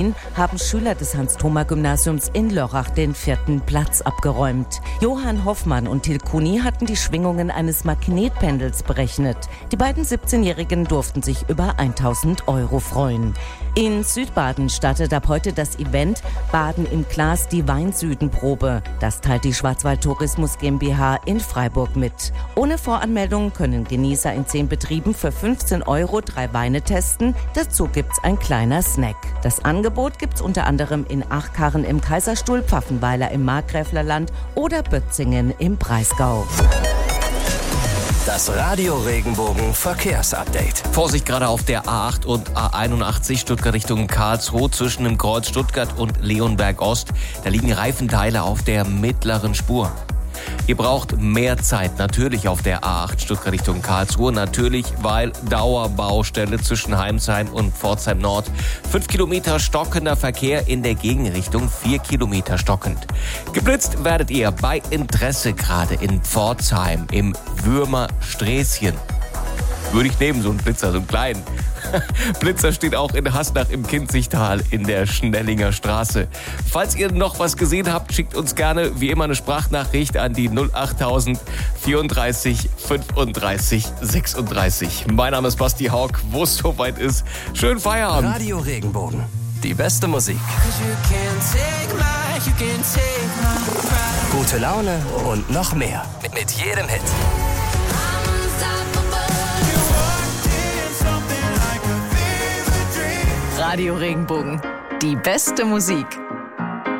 haben Schüler des Hans-Thoma-Gymnasiums in Lörrach den 4. Platz abgeräumt. Johann Hoffmann und Till Kuni hatten die Schwingungen eines Magnetpendels berechnet. Die beiden 17-Jährigen durften sich über 1.000 € freuen. In Südbaden startet ab heute das Event Baden im Glas, die Weinsüden-Probe. Das teilt die Schwarzwald Tourismus GmbH in Freiburg mit. Ohne Voranmeldung können Genießer in 10 Betrieben für 15 € 3 Weine testen. Dazu gibt's ein kleiner Snack. Das Angebot gibt's unter anderem in Achkarren im Kaiserstuhl, Pfaffenweiler im Markgräflerland oder Bötzingen im Breisgau. Das Radio Regenbogen Verkehrsupdate. Vorsicht gerade auf der A8 und A81 Stuttgart Richtung Karlsruhe zwischen dem Kreuz Stuttgart und Leonberg Ost. Da liegen Reifenteile auf der mittleren Spur. Ihr braucht mehr Zeit, natürlich auf der A8 Stuttgart Richtung Karlsruhe. Natürlich, weil Dauerbaustelle zwischen Heimsheim und Pforzheim Nord. 5 Kilometer stockender Verkehr in der Gegenrichtung, 4 Kilometer stockend. Geblitzt werdet ihr bei Interesse gerade in Pforzheim im Würmersträßchen. Würde ich nehmen, so einen Blitzer, so einen kleinen. Blitzer steht auch in Haßnach im Kinzigtal in der Schnellinger Straße. Falls ihr noch was gesehen habt, schickt uns gerne wie immer eine Sprachnachricht an die 08000 34 35 36. Mein Name ist Basti Haug, wo es soweit ist. Schönen Feierabend. Radio Regenbogen, die beste Musik. Gute Laune und noch mehr. Mit jedem Hit. Radio Regenbogen, die beste Musik.